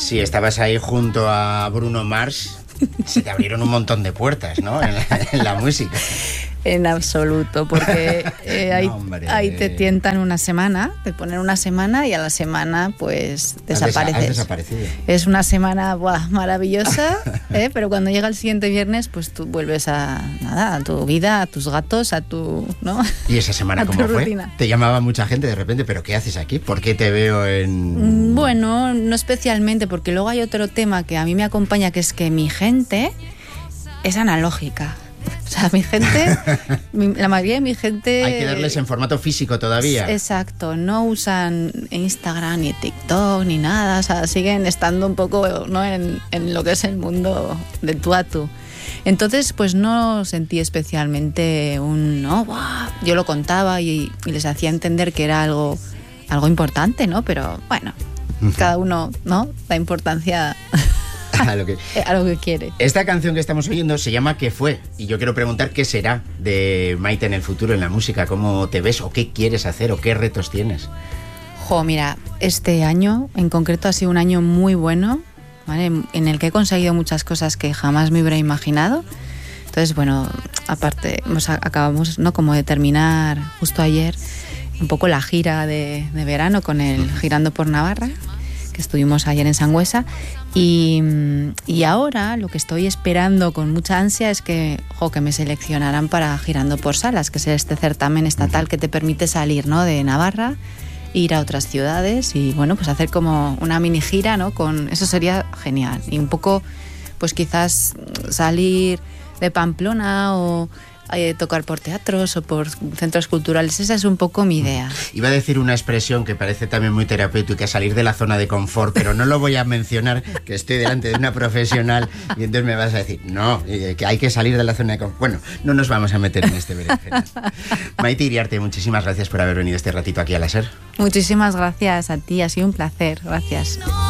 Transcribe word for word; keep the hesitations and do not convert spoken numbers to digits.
Sí, estabas ahí junto a Bruno Mars. Se te abrieron un montón de puertas, ¿no? En la, en la música. En absoluto, porque eh, ahí, No, hombre. ahí te tientan una semana, te ponen una semana y a la semana pues desapareces. Has desaparecido. Es una semana buah, maravillosa, ¿eh? Pero cuando llega el siguiente viernes pues tú vuelves a nada, a tu vida, a tus gatos, a tu, ¿no? ¿Y esa semana a tu cómo fue? rutina. Te llamaba mucha gente de repente, ¿pero qué haces aquí? ¿Por qué te veo en...? Bueno, no especialmente, porque luego hay otro tema que a mí me acompaña, que es que mi gente es analógica. O sea, mi gente, mi, la mayoría de mi gente... Hay que darles en formato físico todavía. Exacto, no usan Instagram ni TikTok ni nada, o sea, siguen estando un poco, ¿no?, en, en lo que es el mundo de tú a tú. Entonces, pues no sentí especialmente un... no, ¡buah! Yo lo contaba y, y les hacía entender que era algo, algo importante, ¿no? Pero bueno, cada uno, ¿no?, da importancia... A lo, que... a lo que quiere. Esta canción que estamos oyendo se llama ¿Qué fue? Y yo quiero preguntar qué será de Maite en el futuro en la música, cómo te ves o qué quieres hacer o qué retos tienes. Jo, mira, este año en concreto ha sido un año muy bueno, ¿vale? En el que he conseguido muchas cosas que jamás me hubiera imaginado. Entonces, bueno, aparte, pues, acabamos, ¿no?, como de terminar justo ayer un poco la gira de, de verano con el Girando por Navarra, que estuvimos ayer en Sangüesa, y, y ahora lo que estoy esperando con mucha ansia es que, jo, que me seleccionaran para Girando por Salas, que es este certamen estatal que te permite salir, ¿no?, de Navarra, ir a otras ciudades y, bueno, pues hacer como una mini gira, ¿no?, con eso sería genial. Y un poco, pues quizás salir de Pamplona o eh, tocar por teatros o por centros culturales. Esa es un poco mi idea. Iba a decir una expresión que parece también muy terapéutica, salir de la zona de confort, pero no lo voy a mencionar, que estoy delante de una profesional y entonces me vas a decir, no, que hay que salir de la zona de confort. Bueno, no nos vamos a meter en este berenjenal. Maite Iriarte, muchísimas gracias por haber venido este ratito aquí a la SER. Muchísimas gracias a ti, ha sido un placer. Gracias.